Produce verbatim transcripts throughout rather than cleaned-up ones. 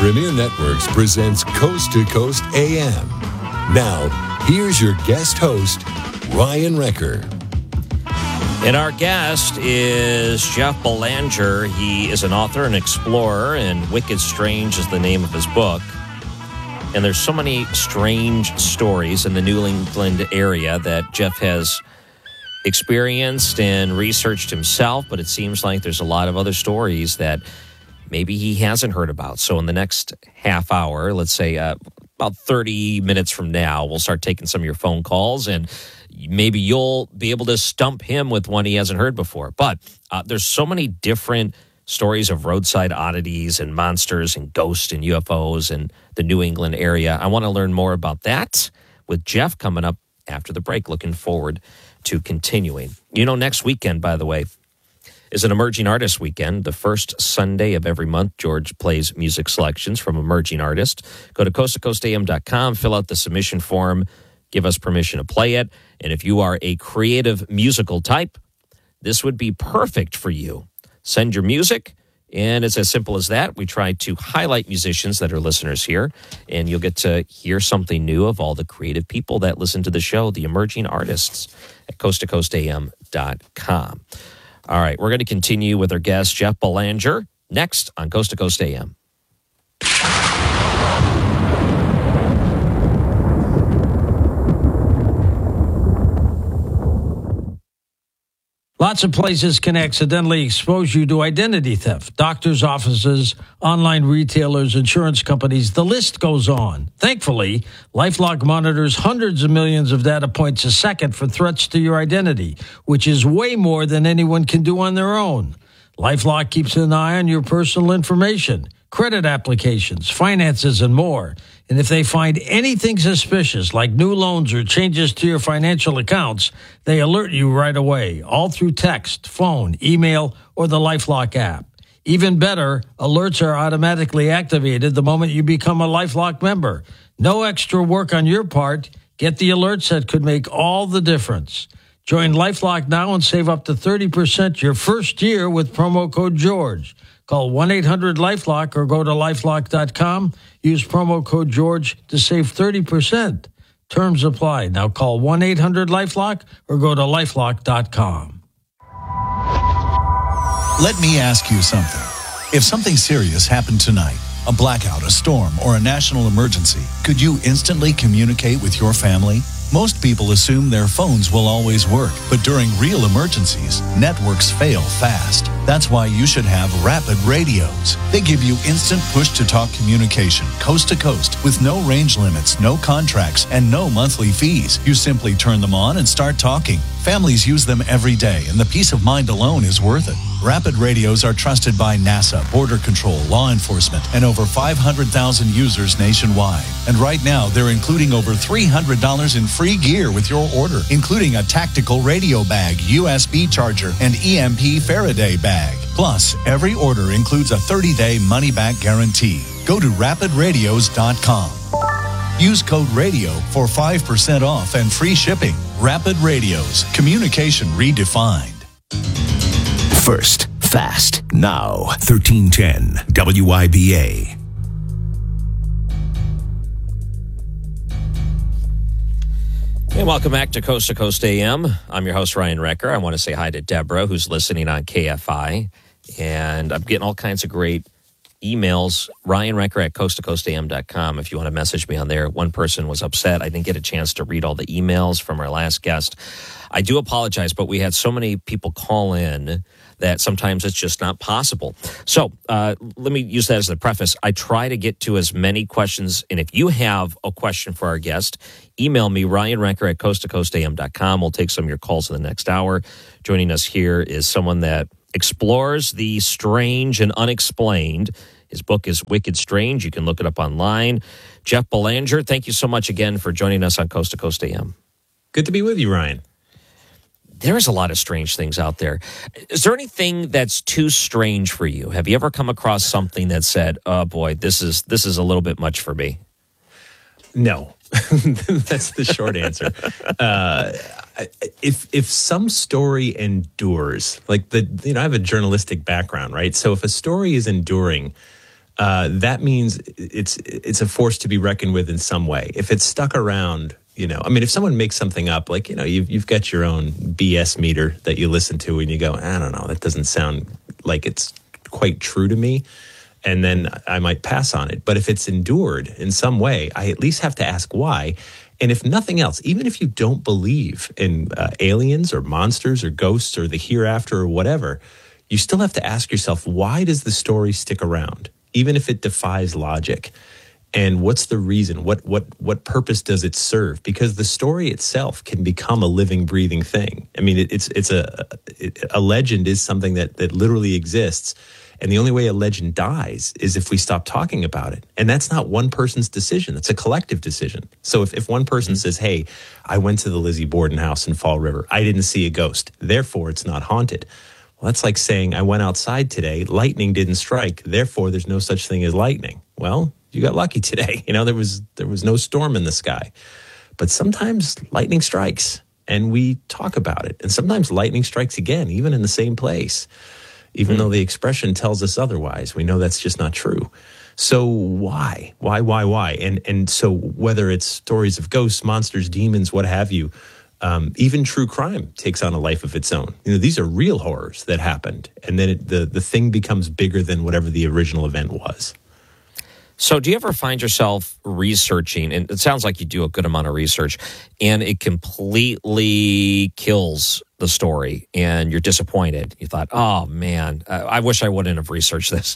Premier Networks presents Coast to Coast A M. Now, here's your guest host, Ryan Wrecker. And our guest is Jeff Belanger. He is an author and explorer, and Wicked Strange is the name of his book. And there's so many strange stories in the New England area that Jeff has experienced and researched himself, but it seems like there's a lot of other stories that maybe he hasn't heard about. So in the next half hour, let's say uh, about thirty minutes from now, we'll start taking some of your phone calls, and maybe you'll be able to stump him with one he hasn't heard before. But uh, there's so many different stories of roadside oddities and monsters and ghosts and U F Os in the New England area. I want to learn more about that with Jeff coming up after the break. Looking forward to continuing. You know, next weekend, by the way, is an Emerging Artists Weekend. The first Sunday of every month, George plays music selections from emerging artists. Go to coast to coast a m dot com, fill out the submission form, give us permission to play it. And if you are a creative musical type, this would be perfect for you. Send your music, and it's as simple as that. We try to highlight musicians that are listeners here, and you'll get to hear something new of all the creative people that listen to the show, the emerging artists, at coast to coast a m dot com. All right, we're going to continue with our guest, Jeff Belanger, next on Coast to Coast A M. Lots of places can accidentally expose you to identity theft. Doctors' offices, online retailers, insurance companies, the list goes on. Thankfully, LifeLock monitors hundreds of millions of data points a second for threats to your identity, which is way more than anyone can do on their own. LifeLock keeps an eye on your personal information, credit applications, finances, and more. And if they find anything suspicious, like new loans or changes to your financial accounts, they alert you right away, all through text, phone, email, or the LifeLock app. Even better, alerts are automatically activated the moment you become a LifeLock member. No extra work on your part. Get the alerts that could make all the difference. Join LifeLock now and save up to thirty percent your first year with promo code George. Call one eight hundred LifeLock or go to lifelock dot com. Use promo code George to save thirty percent. Terms apply. Now call one eight hundred LifeLock or go to lifelock dot com. Let me ask you something. If something serious happened tonight, a blackout, a storm, or a national emergency, could you instantly communicate with your family? Most people assume their phones will always work, but during real emergencies, networks fail fast. That's why you should have Rapid Radios. They give you instant push-to-talk communication, coast to coast, with no range limits, no contracts, and no monthly fees. You simply turn them on and start talking. Families use them every day, and the peace of mind alone is worth it. Rapid Radios are trusted by NASA, Border Control, law enforcement, and over five hundred thousand users nationwide. And right now, they're including over three hundred dollars in free gear with your order, including a tactical radio bag, U S B charger, and E M P Faraday bag. Plus, every order includes a thirty-day money-back guarantee. Go to rapid radios dot com. Use code RADIO for five percent off and free shipping. Rapid Radios. Communication redefined. First, fast, now, thirteen ten W I B A. Hey, welcome back to Coast to Coast A M. I'm your host, Ryan Wrecker. I want to say hi to Deborah, who's listening on K F I. And I'm getting all kinds of great emails. Ryan Wrecker at coast to coast a m dot com if you want to message me on there. One person was upset. I didn't get a chance to read all the emails from our last guest. I do apologize, but we had so many people call in that sometimes it's just not possible. So uh, let me use that as the preface. I try to get to as many questions, and if you have a question for our guest, email me, Ryan Wrecker at coast to coast a m dot com. We'll take some of your calls in the next hour. Joining us here is someone that explores the strange and unexplained. His book is Wicked Strange. You can look it up online. Jeff Belanger, thank you so much again for joining us on Coast to Coast A M. Good to be with you, Ryan. There's a lot of strange things out there. Is there anything that's too strange for you? Have you ever come across something that said, oh boy, this is this is a little bit much for me? No. That's the short answer. Uh, if if some story endures, like the, you know, I have a journalistic background, right? So if a story is enduring, uh, that means it's it's a force to be reckoned with in some way. If it's stuck around, you know, I mean, if someone makes something up, like, you know, you've, you've got your own B S meter that you listen to and you go, I don't know, that doesn't sound like it's quite true to me. And then I might pass on it. But if it's endured in some way, I at least have to ask why. And if nothing else, even if you don't believe in uh, aliens or monsters or ghosts or the hereafter or whatever, you still have to ask yourself, why does the story stick around, even if it defies logic? And what's the reason? What what what purpose does it serve? Because the story itself can become a living, breathing thing. I mean, it, it's it's a it, a legend is something that that literally exists. And the only way a legend dies is if we stop talking about it. And that's not one person's decision. It's a collective decision. So if, if one person mm-hmm. says, hey, I went to the Lizzie Borden house in Fall River, I didn't see a ghost, therefore it's not haunted. Well, that's like saying I went outside today, lightning didn't strike, therefore there's no such thing as lightning. Well, you got lucky today. You know, there was there was no storm in the sky. But sometimes lightning strikes and we talk about it. And sometimes lightning strikes again, even in the same place. Even though the expression tells us otherwise, we know that's just not true. So why? Why, why, why? And and so whether it's stories of ghosts, monsters, demons, what have you, um, even true crime takes on a life of its own. You know, these are real horrors that happened. And then it, the, the thing becomes bigger than whatever the original event was. So do you ever find yourself researching, and it sounds like you do a good amount of research, and it completely kills the story, and you're disappointed? You thought, oh, man, I wish I wouldn't have researched this.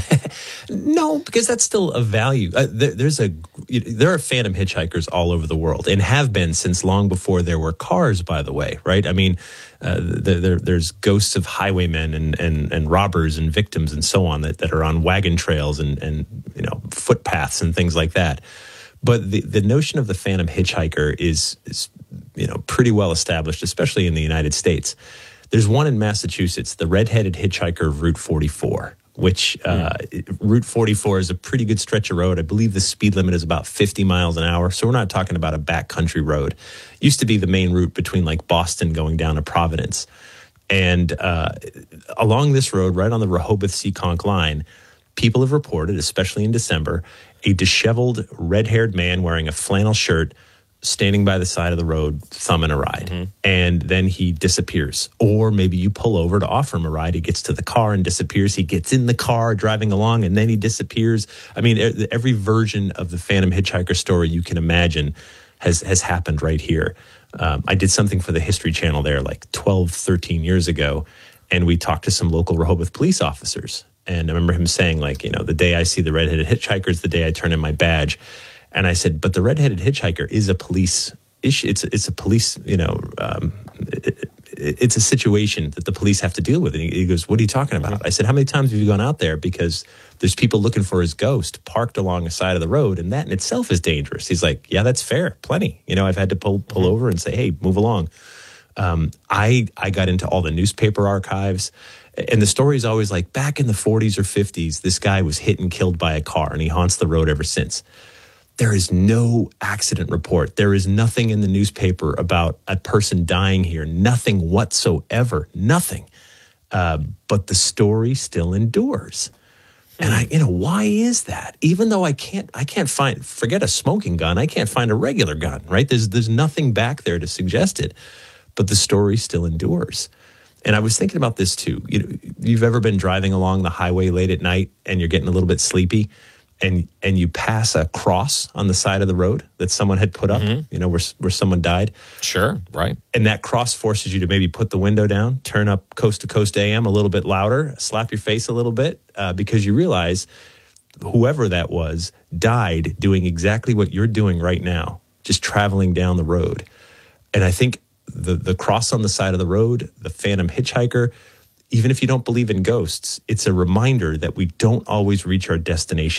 No, because that's still a value. Uh, there, there's a there are phantom hitchhikers all over the world, and have been since long before there were cars, by the way, right? I mean, uh, there, there, there's ghosts of highwaymen and, and, and robbers and victims and so on that, that are on wagon trails and, and you know footpaths and things like that. But the, the notion of the phantom hitchhiker is, is, you know, pretty well established, especially in the United States. There's one in Massachusetts, the red-headed hitchhiker of Route forty-four, which uh, mm. Route forty-four is a pretty good stretch of road. I believe the speed limit is about fifty miles an hour. So we're not talking about a backcountry road. It used to be the main route between like Boston going down to Providence. And uh, along this road, right on the Rehoboth-Seekonk line, people have reported, especially in December, a disheveled, red-haired man wearing a flannel shirt standing by the side of the road, thumbing a ride. Mm-hmm. And then he disappears. Or maybe you pull over to offer him a ride. He gets to the car and disappears. He gets in the car driving along, and then he disappears. I mean, every version of the phantom hitchhiker story you can imagine has, has happened right here. Um, I did something for the History Channel there like twelve, thirteen years ago, and we talked to some local Rehoboth police officers. And I remember him saying, like, you know, the day I see the redheaded hitchhiker is the day I turn in my badge. And I said, but the redheaded hitchhiker is a police issue. It's, it's a police, you know, um, it, it, it's a situation that the police have to deal with. And he, he goes, what are you talking about? Mm-hmm. I said, how many times have you gone out there? Because there's people looking for his ghost parked along the side of the road. And that in itself is dangerous. He's like, yeah, that's fair. Plenty. You know, I've had to pull, pull mm-hmm. over and say, hey, move along. Um, I, I got into all the newspaper archives. And the story is always like, back in the forties or fifties, this guy was hit and killed by a car, and he haunts the road ever since. There is no accident report. There is nothing in the newspaper about a person dying here. Nothing whatsoever. Nothing. Uh, but the story still endures. And I, you know, why is that? Even though I can't, I can't find, forget a smoking gun, I can't find a regular gun, right? There's, there's nothing back there to suggest it, but the story still endures. And I was thinking about this too. You know, you've ever been driving along the highway late at night and you're getting a little bit sleepy, and and you pass a cross on the side of the road that someone had put up, mm-hmm. you know, where where someone died. Sure, right. And that cross forces you to maybe put the window down, turn up Coast to Coast A M a little bit louder, slap your face a little bit, uh, because you realize whoever that was died doing exactly what you're doing right now, just traveling down the road. And I think the the cross on the side of the road, the phantom hitchhiker, even if you don't believe in ghosts, it's a reminder that we don't always reach our destination